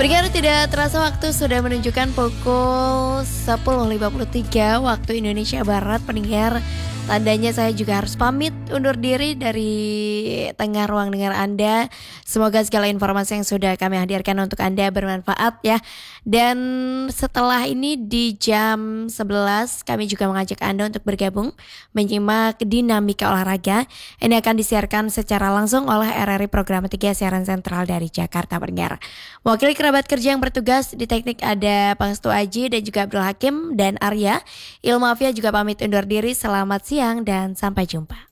Berkira tidak terasa waktu sudah menunjukkan pukul 10.53 waktu Indonesia Barat, pendengar. Tandanya saya juga harus pamit undur diri dari tengah ruang dengar Anda. Semoga segala informasi yang sudah kami hadirkan untuk Anda bermanfaat ya. Dan setelah ini di jam 11 kami juga mengajak Anda untuk bergabung menyimak dinamika olahraga. Ini akan disiarkan secara langsung oleh RRI Program 3 Siaran Sentral dari Jakarta, pendengar. Wakil kerabat kerja yang bertugas di teknik ada Pangestu Aji dan juga Abdul Hakim dan Arya. Ilmafia juga pamit undur diri. Selamat siang dan sampai jumpa.